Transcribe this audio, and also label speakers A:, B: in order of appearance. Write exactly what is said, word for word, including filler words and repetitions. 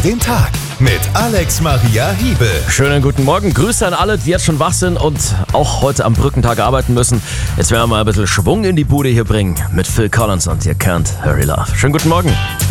A: in den Tag mit Alex Maria Hiebel.
B: Schönen guten Morgen. Grüße an alle, die jetzt schon wach sind und auch heute am Brückentag arbeiten müssen. Jetzt werden wir mal ein bisschen Schwung in die Bude hier bringen mit Phil Collins und ihr Can't Hurry Love. Schönen guten Morgen.